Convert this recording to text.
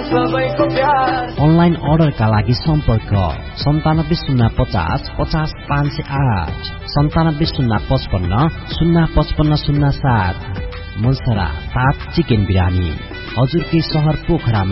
सबैको प्यार। अनलाइन अर्डरका लागि सम्पर्क 970550 50508 970550 05507। मुलसरा 7 चिकन बिरानी, हजुरकै सहर पोखरामा।